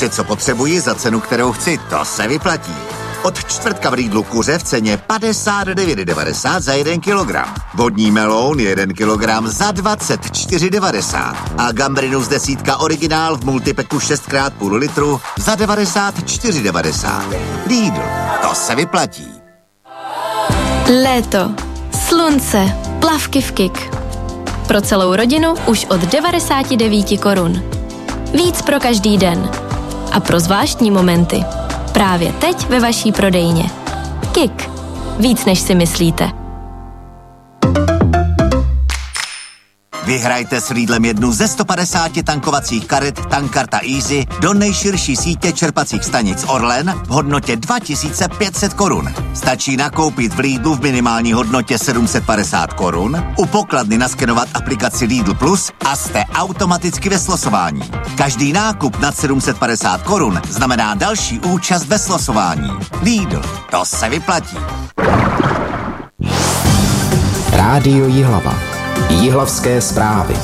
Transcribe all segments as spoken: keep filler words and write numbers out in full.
Vše, co potřebuji za cenu, kterou chci, to se vyplatí. Od čtvrtka v Lidlu kuře v ceně padesát devět devadesát za jeden kilogram. Vodní meloun jeden kilogram za dvacet čtyři devadesát. A gambrinus desítka originál v multipeku šest krát půl litru za devadesát čtyři devadesát. Lidl, to se vyplatí. Léto, slunce, plavky v Kik. Pro celou rodinu už od devadesát devět korun. Víc pro každý den. A pro zvláštní momenty. Právě teď ve vaší prodejně. Kik. Víc než si myslíte. Vyhrajte s Lidlem jednu ze sto padesáti tankovacích karet Tankarta Easy do nejširší sítě čerpacích stanic Orlen v hodnotě dva tisíce pět set korun. Stačí nakoupit v Lidlu v minimální hodnotě sedm set padesát korun, u pokladny naskenovat aplikaci Lidl Plus a jste automaticky ve slosování. Každý nákup nad sedm set padesát korun znamená další účast ve slosování. Lidl, to se vyplatí. Rádio Jihlava. Jihlavské zprávy.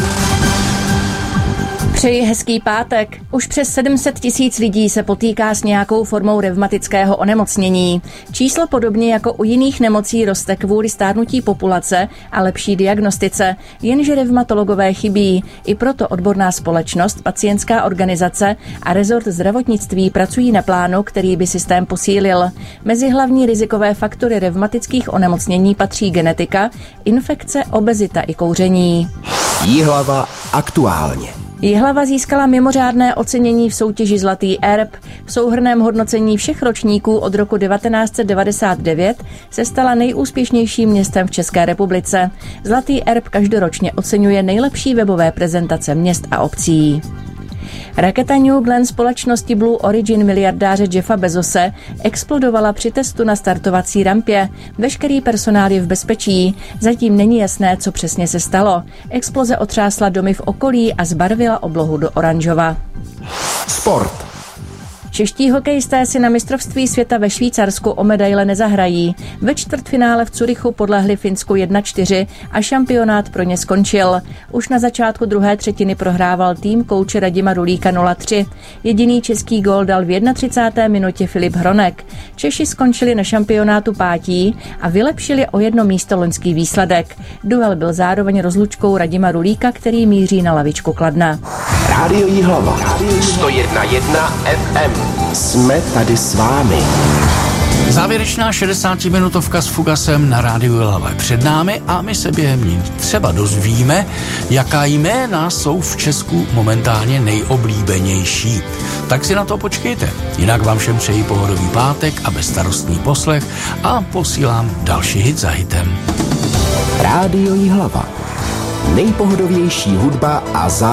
Přeji hezký pátek. Už přes sedm set tisíc lidí se potýká s nějakou formou revmatického onemocnění. Číslo podobně jako u jiných nemocí roste kvůli stárnutí populace a lepší diagnostice, jenže revmatologové chybí. I proto odborná společnost, pacientská organizace a rezort zdravotnictví pracují na plánu, který by systém posílil. Mezi hlavní rizikové faktory revmatických onemocnění patří genetika, infekce, obezita i kouření. Jihlava aktuálně. Jihlava získala mimořádné ocenění v soutěži Zlatý erb. V souhrnném hodnocení všech ročníků od roku devatenáct set devadesát devět se stala nejúspěšnějším městem v České republice. Zlatý erb každoročně oceňuje nejlepší webové prezentace měst a obcí. Raketa New Glenn společnosti Blue Origin miliardáře Jeffa Bezose explodovala při testu na startovací rampě. Veškerý personál je v bezpečí. Zatím není jasné, co přesně se stalo. Exploze otřásla domy v okolí a zbarvila oblohu do oranžova. Sport. Čeští hokejisté si na mistrovství světa ve Švýcarsku o medaile nezahrají. Ve čtvrtfinále v Curychu podlehli Finsku jedna čtyři a šampionát pro ně skončil. Už na začátku druhé třetiny prohrával tým kouče Radima Rulíka nula tři. Jediný český gól dal v třicáté první minutě Filip Hronek. Češi skončili na šampionátu pátí a vylepšili o jedno místo loňský výsledek. Duel byl zároveň rozlučkou Radima Rulíka, který míří na lavičku Kladna. Rádio Jihlava. sto jedna jedna ef em. Jsme tady s vámi. Závěrečná šedesátiminutovka s Fugasem na Rádiu Jihlava před námi a my se během ní třeba dozvíme, jaká jména jsou v Česku momentálně nejoblíbenější. Tak si na to počkejte. Jinak vám všem přeji pohodový pátek a bezstarostný poslech a posílám další hit za hitem. Rádio Jihlava. Nejpohodovější hudba a zá